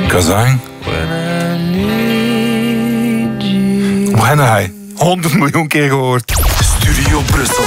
Kazijn. When I 100 miljoen keer gehoord. Studio Brussel.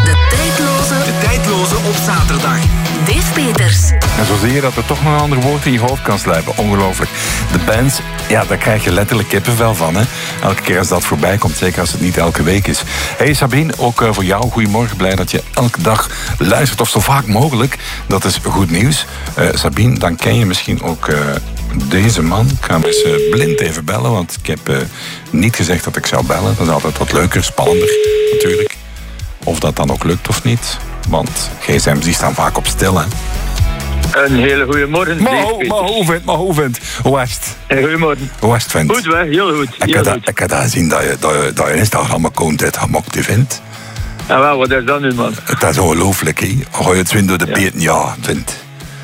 De tijdloze op zaterdag. Dave Peters. En zo zie je dat er toch nog een ander woord in je hoofd kan slijpen. Ongelooflijk. De bands, ja, daar krijg je letterlijk kippenvel van, hè. Elke keer als dat voorbij komt, zeker als het niet elke week is. Hey Sabine, ook voor jou, goedemorgen. Blij dat je elke dag luistert, of zo vaak mogelijk. Dat is goed nieuws. Sabine, dan ken je misschien ook deze man. Ik ga hem eens blind even bellen, want ik heb niet gezegd dat ik zou bellen. Dat is altijd wat leuker, spannender natuurlijk. Of dat dan ook lukt of niet. Want gsm's die staan vaak op stil, hè. Een hele goede morgen. Maar hoe vindt? Hoe is het? Goedemorgen. Hoe is het, vindt? Goed, hè? Heel goed. Ik heb daar gezien dat je Instagram-account gemaakt vindt. En wel, wat is dat nu, man? Dat is ongelooflijk, hè. Ga je het vinden door de beten? Ja, vindt.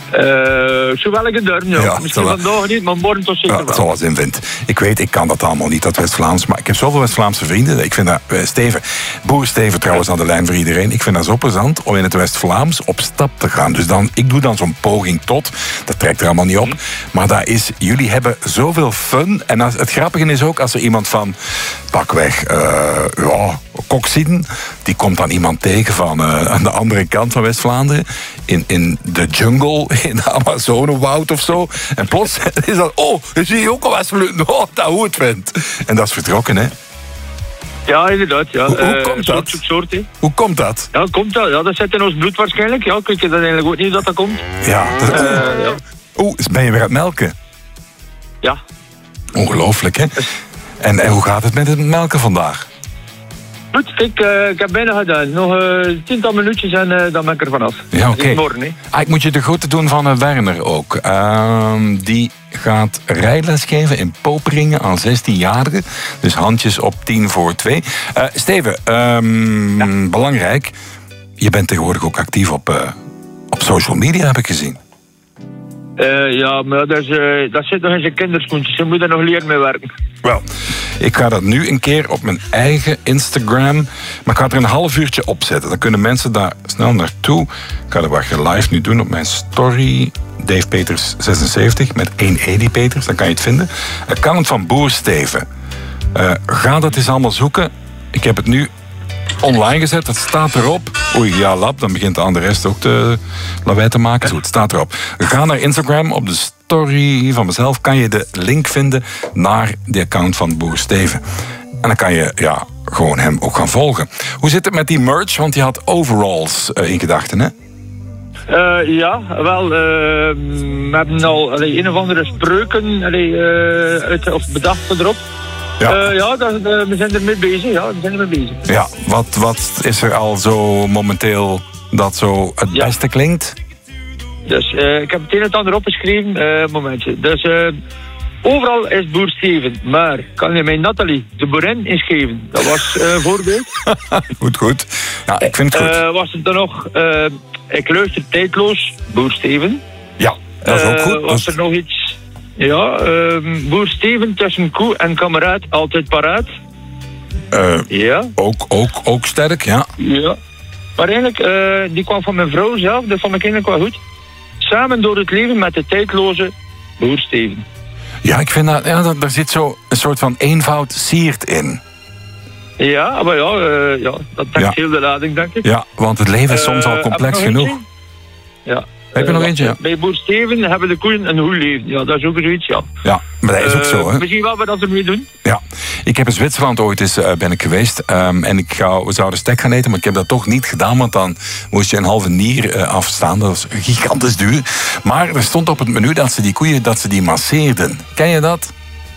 Zo wel ik durf, ja. Ja, misschien vandaag niet, maar morgen toch zeker wel. Zoals in vindt. Ik weet, ik kan dat allemaal niet, dat West-Vlaams. Maar ik heb zoveel West-Vlaamse vrienden. Ik vind dat, Steven, boer Steven trouwens aan de lijn voor iedereen. Ik vind dat zo plezant om in het West-Vlaams op stap te gaan. Dus ik doe dan zo'n poging tot. Dat trekt er allemaal niet op. Maar dat is, jullie hebben zoveel fun. En het grappige is ook, als er iemand van, pakweg, Kokzien, die komt dan iemand tegen van aan de andere kant van West-Vlaanderen. In de jungle, in de Amazonewoud of zo. En plots is dat, zie je ook al West-Vlaanderen, dat hoe het vindt. En dat is vertrokken, hè? Ja, inderdaad. Ja. Hoe komt dat? Soort, hè. Hoe komt dat? Ja, komt dat? Ja, dat zit in ons bloed waarschijnlijk. Ja, ik weet dat eigenlijk ook niet dat komt. Ja. Ben je weer aan het melken? Ja. Ongelooflijk, hè? En hoe gaat het met het melken vandaag? Goed, ik heb bijna gedaan. Nog 10 minuutjes en dan ben ik er vanaf. Ja, oké. Morgen, hè. Ik moet je de groeten doen van Werner ook. Die gaat rijles geven in Poperingen aan 16-jarigen. Dus handjes op 2:10. Steven, belangrijk. Je bent tegenwoordig ook actief op social media, heb ik gezien. Ja, maar dat zit nog in zijn kinderschoentjes. Je moet er nog leren mee werken. Wel, ik ga dat nu een keer op mijn eigen Instagram. Maar ik ga er een half uurtje op zetten. Dan kunnen mensen daar snel naartoe. Ik ga dat wat live nu doen op mijn story. Dave Peters 76 met 1 Edi Peters. Dan kan je het vinden. Account van Boer Steven. Ga dat eens allemaal zoeken. Ik heb het nu online gezet, het staat erop. Oei, ja, lap, dan begint aan de rest ook te lawaai te maken. Zo, het staat erop. Ga naar Instagram, op de story van mezelf kan je de link vinden naar de account van Boer Steven. En dan kan je gewoon hem ook gaan volgen. Hoe zit het met die merch? Want je had overalls in gedachten, hè? Ja, wel, we hebben al een of andere spreuken of bedacht erop. Ja, we zijn ermee bezig. Ja, wat is er al zo momenteel dat zo het beste klinkt? Dus ik heb het een en ander opgeschreven, momentje. Dus overal is Boer Steven, maar kan je mij Nathalie de boerin inschrijven? Dat was voorbeeld. Goed. Ja, ik vind het goed. Was het dan nog, ik luister tijdloos, Boer Steven. Ja, dat is ook goed. Was er nog iets? Ja, Boer Steven tussen koe en kameraad altijd paraat. Ja. Ook sterk, ja. Ja. Maar eigenlijk, die kwam van mijn vrouw zelf, dat vond ik eigenlijk wel goed. Samen door het leven met de tijdloze Boer Steven. Ja, ik vind dat, daar zit zo een soort van eenvoud siert in. Ja, maar dat trekt heel de lading, denk ik. Ja, want het leven is soms al complex genoeg. Eentje? Ja. Heb je nog eentje? Ja. Bij Boer Steven hebben de koeien een goed leven. Ja, dat is ook zoiets, ja. Ja, maar dat is ook zo, hè. We zien wel wat we ermee doen. Ja, ik heb in Zwitserland ooit eens ben ik geweest. En we zouden stek gaan eten, maar ik heb dat toch niet gedaan. Want dan moest je een halve nier afstaan. Dat was gigantisch duur. Maar er stond op het menu dat ze die koeien masseerden. Ken je dat?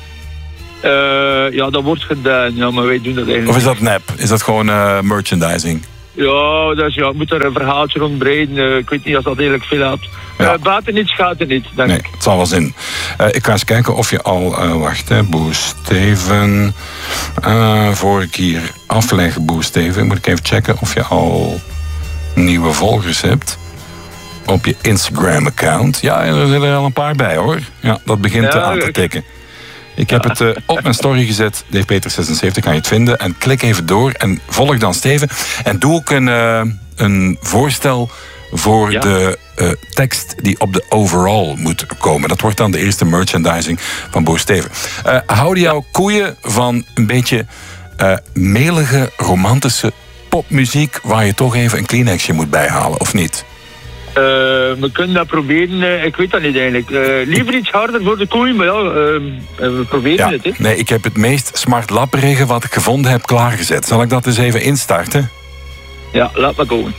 Ja, dat wordt gedaan. Ja, maar wij doen dat eigenlijk. Of is dat nep? Is dat gewoon merchandising? Ja, dus je moet er een verhaaltje rondbreiden. Ik weet niet als dat eigenlijk veel helpt. Baat er niet, schaadt er niet, denk ik. Het zal wel zin. Ik ga eens kijken of je al... wacht, hè. Boer Steven. Voor ik hier afleg, Boer Steven, moet ik even checken of je al nieuwe volgers hebt. Op je Instagram-account. Ja, er zijn er al een paar bij, hoor. Ja, dat begint aan te tikken. Ik heb het op mijn story gezet. Dave Peters 76 kan je het vinden. En klik even door en volg dan Steven. En doe ook een voorstel voor de tekst die op de overall moet komen. Dat wordt dan de eerste merchandising van Boer Steven. Houden jouw koeien van een beetje melige, romantische popmuziek waar je toch even een Kleenexje moet bijhalen, of niet? We kunnen dat proberen, ik weet dat niet eigenlijk. Liever iets harder voor de koeien, maar ja, we proberen het. Hè. Nee, ik heb het meest smartlapperige wat ik gevonden heb klaargezet. Zal ik dat eens even instarten? Ja, laat maar komen.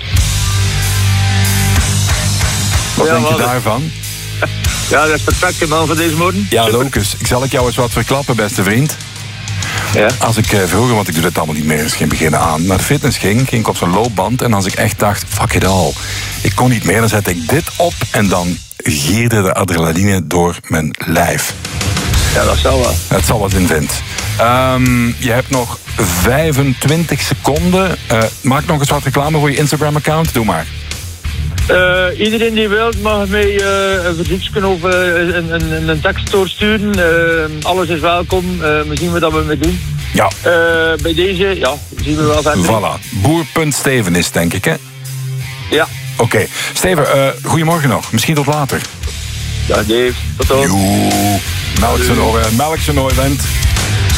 Wat denk je daarvan? Ja, dat is perfect, man, van deze morgen. Ja, Locus, ik zal jou eens wat verklappen, beste vriend. Ja. Als ik vroeger, want ik doe dat allemaal niet meer, dus geen beginnen aan, naar de fitness ging ik op zo'n loopband en als ik echt dacht, fuck it all, ik kon niet meer, dan zette ik dit op en dan gierde de adrenaline door mijn lijf. Ja, dat zal wel. Het zal wat in vindt. Je hebt nog 25 seconden. Maak nog eens wat reclame voor je Instagram-account. Doe maar. Iedereen die wil mag mij een verzoekje of een tekst doorsturen. Alles is welkom. We zien wat we mee doen. Ja. Bij deze, ja, zien we wel verder. Voilà. Boer.Steven is, denk ik, hè? Ja. Oké. Steven, goedemorgen nog. Misschien tot later. Ja, Dave. Tot dan. Joe. Melk zijn oor, vent.